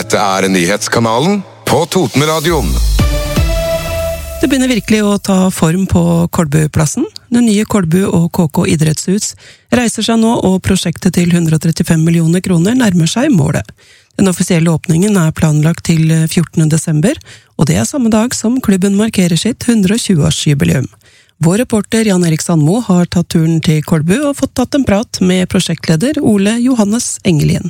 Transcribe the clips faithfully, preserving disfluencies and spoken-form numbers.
Dette er nyhetskanalen på Totenradioen. Det begynner virkelig å ta form på Kolbuplassen. Den nye Kolbu og K K idrettshus reiser seg nå, og prosjektet til hundre og trettifem millioner kroner nærmer seg målet. Den offisielle åpningen er planlagt til fjortende desember, og det er samme dag som klubben markerer sitt hundre og tjue-årsjubileum. Vår reporter Jan Erik Sandmo har tatt turen til Kolbu og fått tatt en prat med prosjektleder Ole Johannes Engelien.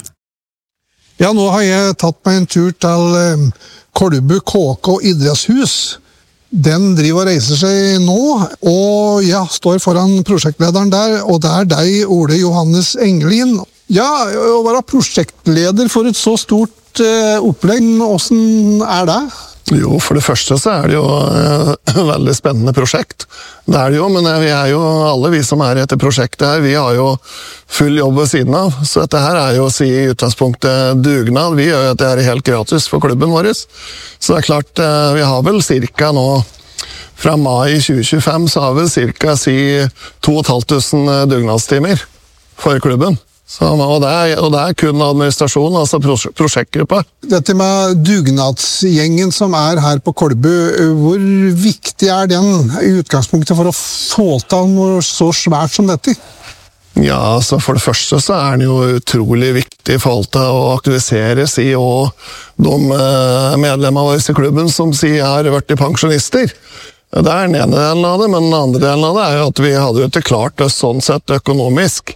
Ja, nå har jeg tatt meg en tur til Kolbu K K idrettshus. Den driver og reiser seg nå, og jeg står foran prosjektlederen der, og det er deg, Ole Johannes Engelien. Ja, å være prosjektleder for et så stort uh, opplegg, hvordan er det? Jo, for det første så er det jo et uh, veldig spennende prosjekt. Det er det jo, men vi er jo alle vi som er i dette prosjektet her, vi har jo full jobb ved siden av. Så dette her er jo å si i utgangspunktet dugnad. Vi gjør jo at det er helt gratis for klubben vår. Så det er klart, uh, vi har vel cirka nå, fra mai tjue tjuefem, så har vi cirka si to og et halvt tusen dugnadstimer for klubben. Så, og, det er, og det er kun administrasjon, altså prosjektgruppa. Dette med dugnadsgjengen som er her på Kolbu, hvor viktig er den i utgangspunktet for å få til noe så svært som dette? Ja, altså for det første så er den jo utrolig viktig i forhold til å aktiviseres i, og de medlemmene våre i klubben som sier har vært pensjonister. Det er den ene delen av det, men den andre delen av det er jo at vi hadde jo ikke klart det sånn sett økonomisk.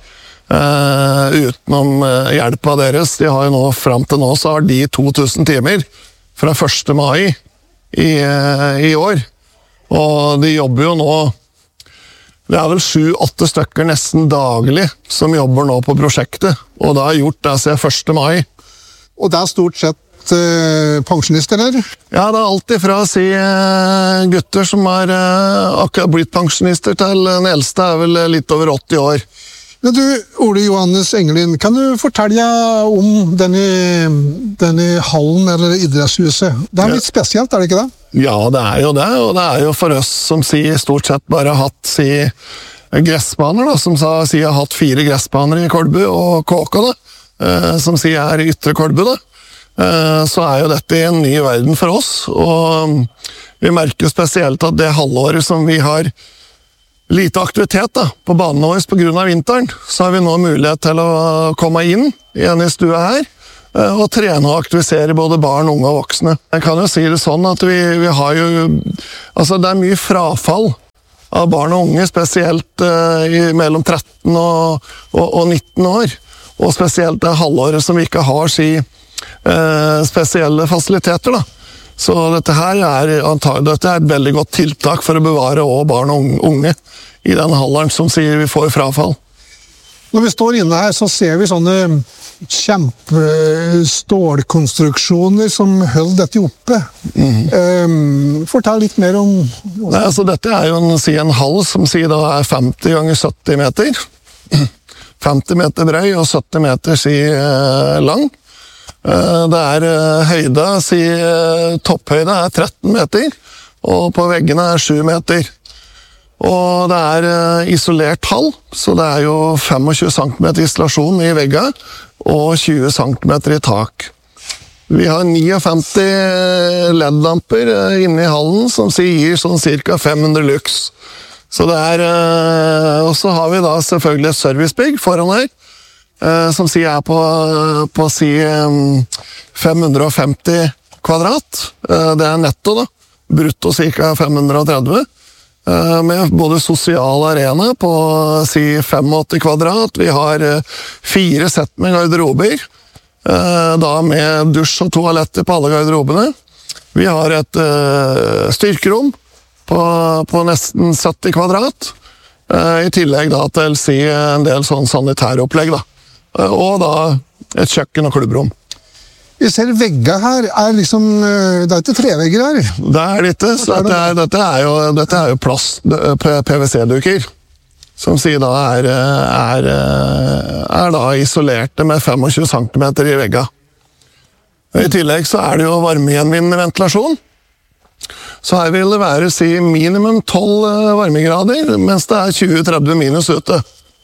Uh, utenom uh, hjelp av deres. De har jo nå, frem til nå, så har de to tusen timer fra første mai i, uh, i år. Og de jobber jo nå, det er vel sju åtte stykker nesten daglig som jobber nå på prosjektet, og det har gjort det siden første mai. Og det er stort sett uh, pensjonister, eller? Ja, det er alltid fra å si uh, gutter som har uh, akkurat blitt pensjonister, til den eldste er vel litt over åtti år. Men du, Ole Johannes Engelien, kan du fortelle om denne, denne hallen eller idrettshuset? Det er litt spesielt, er det ikke det? Ja, det er jo det, og det er jo for oss som sier stort sett bare har hatt si, gressbaner, da, som sa, sier har hatt fire gressbaner i Kolbu og K K, da, eh, som sier er i ytre Kolbu, da. Eh, så er jo dette en ny verden for oss, og vi merker jo spesielt at det halvåret som vi har lite aktivitet da, på banen vår på grunn av vinteren, så har vi nå mulighet til å komme inn igjen i stua her, og trene og aktivisere både barn, unge og voksne. Jeg kan jo si det sånn at vi, vi har jo, altså det er mye frafall av barn og unge, spesielt uh, i mellom tretten og, og, og nitten år, og spesielt det halvåret som vi ikke har si, uh, spesielle fasiliteter da. Så dette her er, dette er et veldig godt tiltak for å bevare også barn og unge i den alderen som sier vi får frafall. Når vi står inne her, så ser vi sånne kjempestålkonstruksjoner som holder dette oppe. Mm. Um, fortell litt mer om... Nei, altså, dette er jo en, si, en hall som sier da er femti ganger sytti meter. femti meter brei og sytti meter si, lang. Det er høyde, si, topphøyde er tretten meter, og på veggene er sju meter. Og det er isolert hall, så det er jo tjuefem centimeter isolasjon i veggene, og tjue centimeter i tak. Vi har femtini L E D-lamper inne i hallen, som gir sånn cirka fem hundre lux. Så det er, og så har vi da selvfølgelig et servicebygg foran her, som sier er på, på si fem hundre femti kvadrat. Det er netto da, brutto cirka fem hundre tretti, med både sosial arena på si åttifem kvadrat. Vi har fire sett med garderober, da med dusj og toaletter på alle garderobene. Vi har et styrkerom på, på nesten sytti kvadrat, i tillegg da til si en del sånn sanitæropplegg da. Og da et kjøkken og klubbrom. Vi ser vegger her, er liksom, det er ikke trevegger her. Det er det ikke, så dette er, dette er jo, dette er jo plast, P V C-duker, som sier da er, er, er da isolerte med tjuefem centimeter i vegga. I tillegg så er det jo varmegjenvinnende ventilasjon. Så her vil det være si minimum tolv varmegrader, mens det er tjue til tretti minus ute.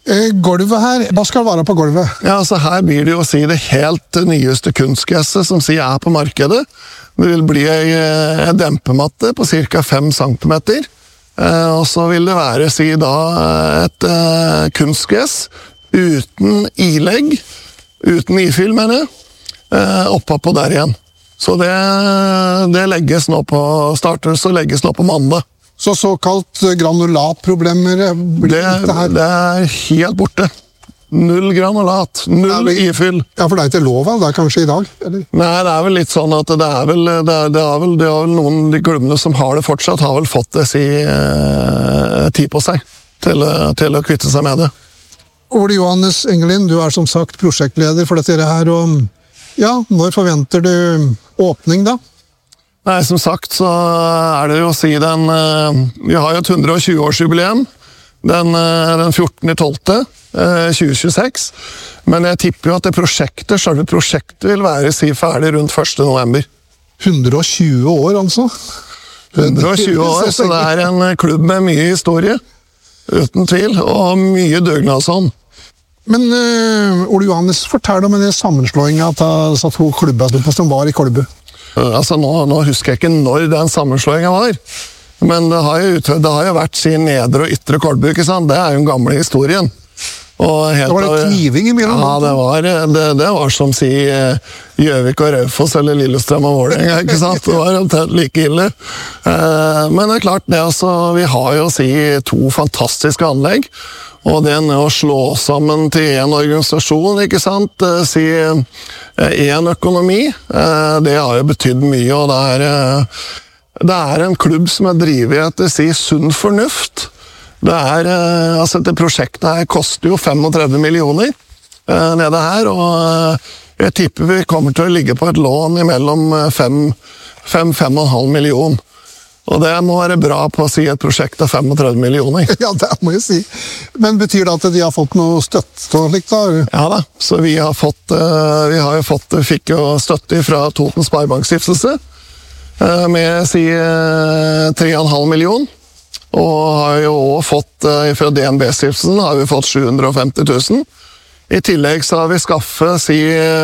Gulvet her, hva skal være på gulvet? Ja, altså Her blir det jo å si det helt nyeste kunstgresset som sier er på markedet. Det vil bli en dempematte på ca. fem centimeter. Og så vil det være si da et kunstgress uten ilegg, uten ifyll, mener jeg, oppå på der igjen. Så det, det legges nå på, startes og legges nå på mandag. Så såkalt granulatproblemer blir det, det her? Det er helt borte. Null granulat, null det, ifyll. Ja, for det er ikke lov, det er kanskje i dag? Eller? Nei, det er vel litt sånn at det er vel, det er, det er vel, det er vel noen av de klubbene som har det fortsatt, har vel fått det si eh, tid på seg til, til å kvitte seg med det. Ole Johannes Engelin, du er som sagt prosjektleder for dette her, og ja, når forventer du åpning da? Nei, som sagt så er det jo å si den, vi har jo et hundre og tjue årsjubileum, den, den fjortende tolvte tjue tjueseks, men jeg tipper jo at det prosjektet, selve prosjektet vil være si ferdig rundt første november. hundre og tjue år, altså? hundre og tjue år, så det er en klubb med mye historie, uten tvil, og mye døgnasånd. Men uh, Ole Johannes, fortell om den sammenslåingen av disse to klubbene som var i Kolbu. Altså, nå, nå husker jeg ikke når den sammenslåingen var, men det har jo, det har jo vært sin nedre og ytre Kolbu, ikke sant? Det er jo den gamle historien. Og helt, det var det kniving i mellom? Ja, det var, det, det var som si Gjøvik og Raufoss eller Lillestrøm og Vålerenga, ikke sant? Det var omtrent like ille. Men det er klart, det, altså, vi har jo si to fantastiske anlegg, og den å slå sammen til en organisasjon, ikke sant, si en økonomi, det har jo betydd mye, og det er, det er en klubb som er drivet etter si sunn fornuft. Det er, altså det prosjektet her koster jo femogtredve millioner nede her, og jeg tipper vi kommer til å ligge på et lån mellom fem til fem og en halv million. Og det må være bra på å si et prosjekt av femogtredve millioner. Ja, det må jeg si. Men betyr det at de har fått noe støtte og slikt da? Ja da, så vi har fått, vi har jo fått, fikk jo støtte fra Toten Sparebankstiftelse med si tre komma fem million. Og har jo også fått, fra D N B-stiftelsen har vi fått sju hundre og femti tusen. I tillegg så har vi skaffet si,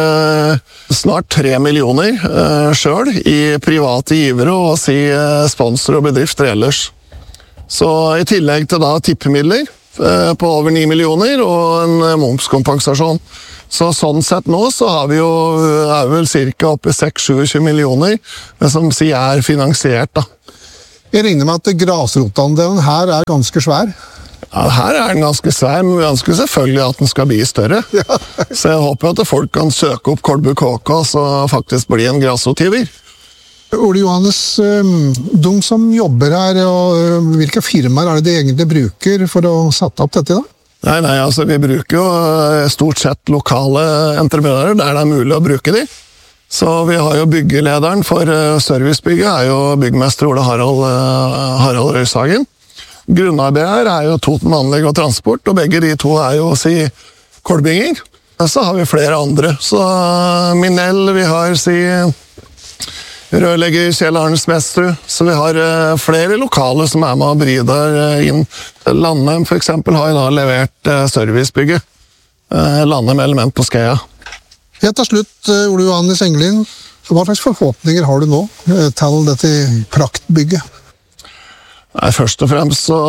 snart tre millioner eh, selv i private givere og si, sponsor og bedrifter ellers. Så i tillegg til da tippemidler eh, på over ni millioner og en momskompensasjon. Så sånn sett nå så har vi jo, er vi vel cirka oppe i seks til tjue millioner som si, er finansiert da. Jeg regner med at grasrotandelen her er ganske svær. Ja, her er den ganske svær, men vi ønsker selvfølgelig at den skal bli større. Ja. Så jeg håper at folk kan søke opp Kolbu K K og faktisk bli en grasrotgiver. Ole Johannes, de som jobber her, og hvilke firmaer er det de egentlig bruker for å sette opp dette da? Nei, nei, altså vi bruker jo stort sett lokale entreprenører der det er mulig å bruke de. Så vi har jo byggelederen for servicebygget, er jo byggmester Ole Harald, Harald Røyshagen. Grunnarbeider er jo Toten Anlegg og Transport, og begge de to er jo si kolbinger. Så har vi flere andre. Så Minell, vi har si rørlegger Kjell Arne Smestru, så vi har flere lokale som er med og bryder inn. Landheim for eksempel har jo da levert servicebygget. Landheim Element på Skeia. Helt til slutt, Ole Johannes Engelin, hva slags forhåpninger har du nå til dette praktbygget? Nei, først og fremst så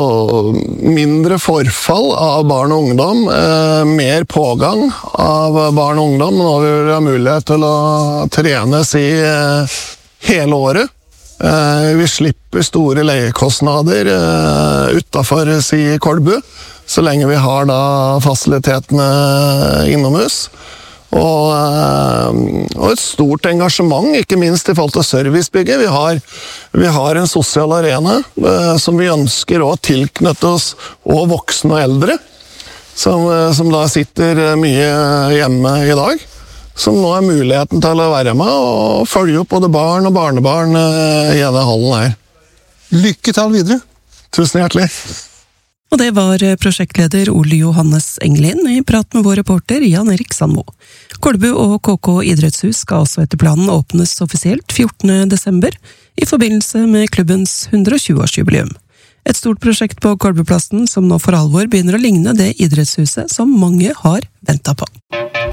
mindre forfall av barn og ungdom, eh, mer pågang av barn og ungdom. Nå vil vi ha mulighet til å trenes i eh, hele året. Eh, vi slipper store leiekostnader eh, utenfor si Kolbu, så lenge vi har da fasilitetene innomhus. Og, og et stort engasjement, ikke minst i forhold til servicebygget. Vi har, vi har en sosial arena som vi ønsker å tilknytte oss, og voksne og eldre, som, som da sitter mye hjemme i dag. Som nå er muligheten til å være med og følge opp både barn og barnebarn i denne hallen her. Lykke til videre! Tusen hjertelig! Og det var prosjektleder Ole Johannes Engelin i prat med vår reporter Jan Erik Sandmo. Kolbu og K K idrettshus skal også etter planen åpnes offisielt fjortende desember i forbindelse med klubbens hundre og tjue årsjubileum. Et stort prosjekt på Kolbuplassen som nå for alvor begynner å ligne det idrettshuset som mange har ventet på.